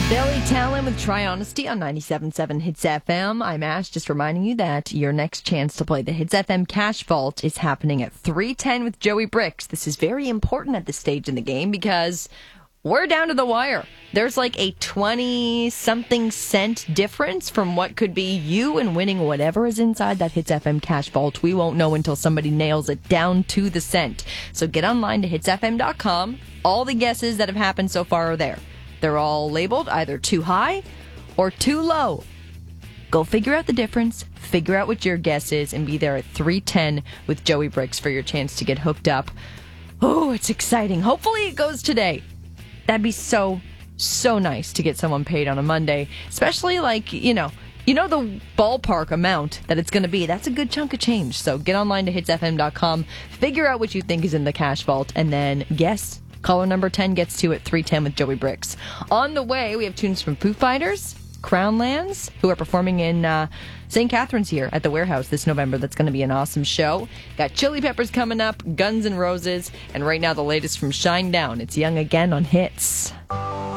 Billy Talon with Try Honesty on 97.7 Hits FM. I'm Ash, just reminding you that your next chance to play the Hits FM Cash Vault is happening at 3:10 with Joey Bricks. This is very important at this stage in the game because we're down to the wire. There's like a 20-something cent difference from what could be you and winning whatever is inside that Hits FM Cash Vault. We won't know until somebody nails it down to the cent. So get online to hitsfm.com. All the guesses that have happened so far are there. They're all labeled either too high or too low. Go figure out the difference, figure out what your guess is, and be there at 3:10 with Joey Bricks for your chance to get hooked up. Oh, it's exciting. Hopefully it goes today. That'd be so nice to get someone paid on a Monday, especially like, you know the ballpark amount that it's going to be. That's a good chunk of change. So get online to hitsfm.com, figure out what you think is in the cash vault, and then guess. Caller number 10 gets to at 3:10 with Joey Bricks. On the way, we have tunes from Foo Fighters, Crownlands, who are performing in St. Catharines here at the Warehouse this November. That's going to be an awesome show. Got Chili Peppers coming up, Guns N' Roses, and right now the latest from Shinedown. It's Young Again on Hits.